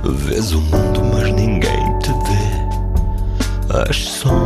Vês o mundo, mas ninguém te vê. As sombras